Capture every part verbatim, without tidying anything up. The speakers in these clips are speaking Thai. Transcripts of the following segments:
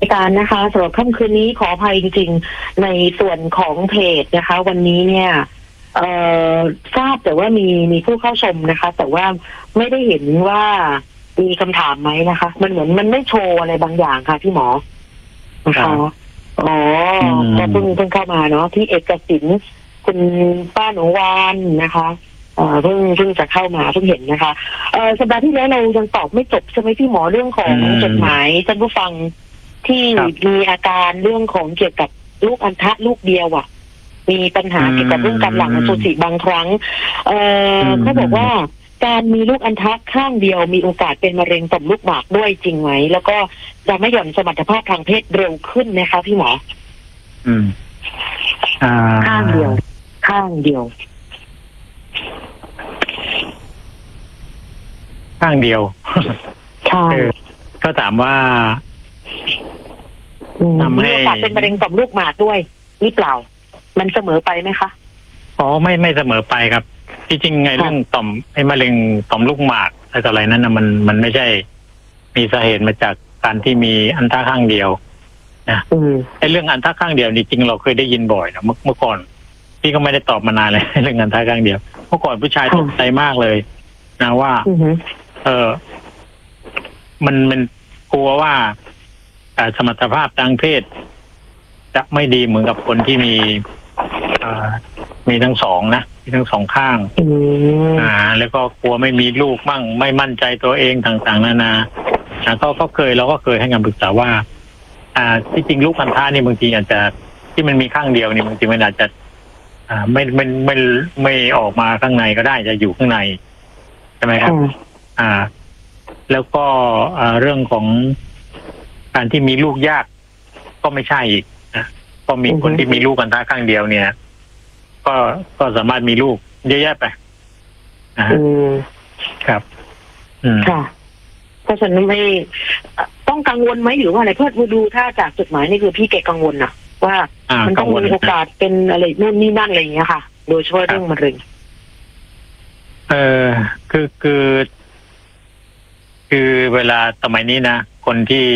การนะคะสำหรับค่ำคืนนี้ขออภัยจริงๆในส่วนของเพจนะคะ วันนี้เนี่ยเอ่อทราบแต่ว่ามีมีผู้เข้าชมนะคะ แต่ว่าไม่ได้เห็นว่ามีคำถามไหมนะคะ มันเหมือนมันไม่โชว์อะไรบางอย่างค่ะพี่หมอนะคะอ๋อก็เพิ่งเพิ่งเข้ามาเนาะที่เอกสินคุณป้าหนูวานนะคะเอ่อเพิ่งเพิ่งจะเข้ามาเพิ่งเห็นนะคะเอ่อสัปดาห์ที่แล้วเรายังตอบไม่จบใช่ไหมพี่หมอเรื่องของจดหมายท่านผู้ฟังที่มีอาการเรื่องของเกี่ยวกับลูกอัณฑะลูกเดียวอ่ะมีปัญหาเกี่ยวกับเรื่องการหลั่งอสุจิบางครั้งเอ่อเขาบอกว่าการมีลูกอัณฑะข้างเดียวมีโอกาสเป็นมะเร็งต่อมลูกหมากด้วยจริงไหมแล้วก็จะไม่หย่อนสมรรถภาพทางเพศเร็วขึ้นไหมคะพี่หมออืมอ่าข้างเดียวข้างเดียวข้างเดียวใช่ก็ถามว่าทำให้มีโอกาสเป็นมะเร็งต่อมลูกหมากด้วยนี่เปล่ามันเสมอไปไหมคะอ๋อไม่ไม่เสมอไปครับที่จริงไงเรื่องต่อมไอ้มะเร็งต่อมลูกหมากอะไรต่ออะไรนั้นนะมันมันไม่ใช่มีสาเหตุมาจากการที่มีอัณฑะข้างเดียวนะไอ้เรื่องอัณฑะข้างเดียวนี่จริงเราเคยได้ยินบ่อยนะเมื่อเมื่อก่อนพี่ก็ไม่ได้ตอบมานานเลยเรื่องอัณฑะข้างเดียวเมื่อก่อนผู้ชายตกใจมากเลยนะว่าเออมันมันกลัวว่าสมรรถภาพทางเพศจะไม่ดีเหมือนกับคนที่มีมีทั้งสองนะมีทั้งสองข้างอ่าแล้วก็กลัวไม่มีลูกมั่งไม่มั่นใจตัวเองต่างๆนานาอ่าก็ก็เคยเราก็เคยให้คำปรึกษาว่าอ่าที่จริงลูกอัณฑะนี่บางทีอาจจะที่มันมีข้างเดียวนี่บางทีมันอาจจะอ่าไม่ไม่ไม่ไม่ออกมาข้างในก็ได้จะอยู่ข้างในใช่ไหมครับอ่าแล้วก็อ่าเรื่องของการที่มีลูกยากก็ไม่ใช่อีกนะก็มีคนที่มีลูกอัณฑะข้างเดียวเนี่ยก็ก็สามารถมีลูกเยอะแยะไปนะครับค่ะเพราะฉะนั้นไม่ต้องกังวลไหมหรือว่าอะไรเพราะดูถ้าจากจดหมายนี่คือพี่แกกังวลนะว่ามันต้องมีโอกาสเป็นอะไรนู่นนี่นั่นอะไรอย่างเงี้ยค่ะโดยเฉพาะเรื่องมะเร็งเออคือคือ คือเวลาสมัยนี้นะคนที่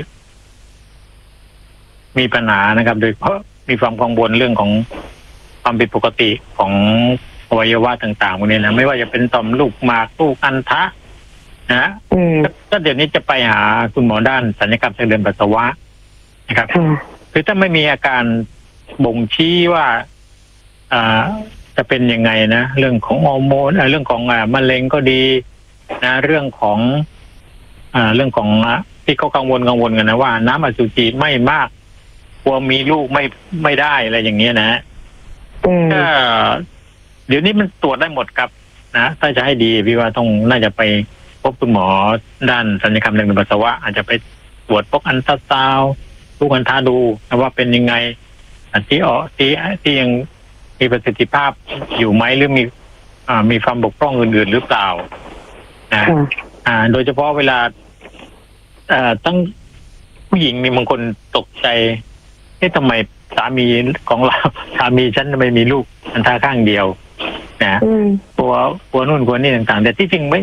มีปัญหานะครับโดยเฉพาะมีความกังวลเรื่องของความผิดปกติของอวัยวะต่างๆพวกนี้นะไม่ว่าจะเป็นต่อมลูกหมากลูกอัณฑะนะก็เดี๋ยวนี้จะไปหาคุณหมอด้านศัลยกรรมทางเดินปัสสาวะนะครับคือถ้าไม่มีอาการบ่งชี้ว่าอ่าจะเป็นยังไงนะเรื่องของฮอร์โมนเรื่องของอ่ามะเร็งก็ดีนะเรื่องของอ่าเรื่องของที่เขากังวลกังวลกันนะว่าน้ำอสุจิไม่มากกลัวมีลูกไม่ไม่ได้อะไรอย่างเงี้ยนะก็เดี๋ยวนี้มันตรวจได้หมดครับนะถ้าจะให้ดีพี่ว่าต้องน่าจะไปพบคุณหมอด้านศัลยกรรมทางเดินปัสสาวะอาจจะไปตรวจพวกอัลตราซาวด์ลูกอัณฑะดูว่าเป็นยังไงที่อ๋อที่ที่ยังมีประสิทธิภาพอยู่ไหมหรือมีอ่ามีความบกพร่องอื่นๆหรือเปล่านะอ่าโดยเฉพาะเวลาเอ่อตั้งผู้หญิงมีบางคนตกใจเอ๊ะทำไมสามีของเราสามีฉันทำไมมีลูกอัณฑะข้างเดียวนะกลัวกลัวนู่นกลัวนี่ต่างๆแต่ที่จริงไม่